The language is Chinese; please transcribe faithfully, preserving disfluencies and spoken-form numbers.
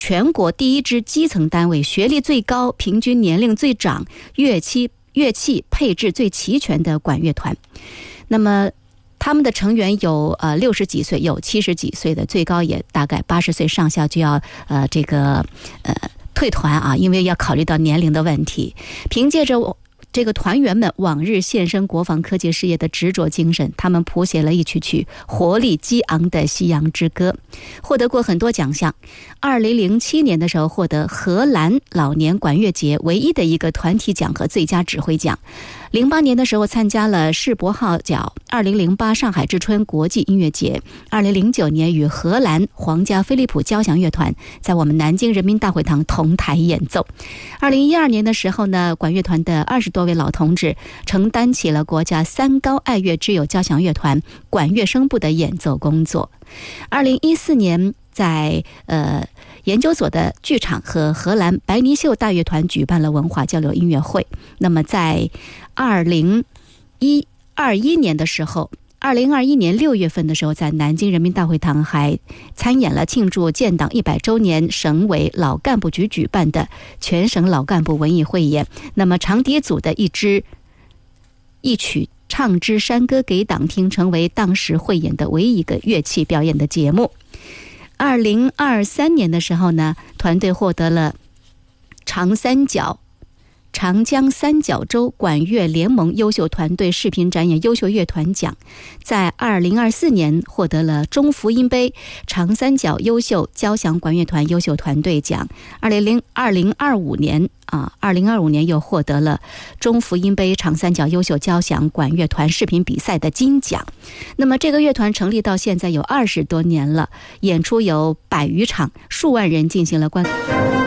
全国第一支基层单位，学历最高、平均年龄最长、乐器乐器配置最齐全的管乐团。那么他们的成员有呃六十几岁，有七十几岁的，最高也大概八十岁上下就要呃这个呃退团啊，因为要考虑到年龄的问题。凭借着这个团员们往日献身国防科技事业的执着精神，他们谱写了一曲曲活力激昂的西洋之歌，获得过很多奖项。二零零七年的时候获得荷兰老年管乐节唯一的一个团体奖和最佳指挥奖。零八年的时候参加了世博号角二零零八上海之春国际音乐节。二零零九年与荷兰皇家飞利浦交响乐团在我们南京人民大会堂同台演奏。二零一二年的时候呢，管乐团的二十多位老同志承担起了国家三高爱乐之友交响乐团管乐声部的演奏工作。二零一四年在呃研究所的剧场和荷兰白泥秀大乐团举办了文化交流音乐会。那么在二零二一年的时候，二零二一年六月份的时候，在南京人民大会堂还参演了庆祝建党一百周年省委老干部局举办的全省老干部文艺汇演。那么长笛组的一支一曲唱支山歌给党听，成为当时汇演的唯一一个乐器表演的节目。二零二三年的时候呢，团队获得了长三角长江三角洲管乐联盟优秀团队视频展演优秀乐团奖。在二零二四年获得了中福音杯长三角优秀交响管乐团优秀团队奖。二零二五年啊，二零二五年又获得了中福音杯长三角优秀交响管乐团视频比赛的金奖。那么这个乐团成立到现在有二十多年了，演出有百余场，数万人进行了观看。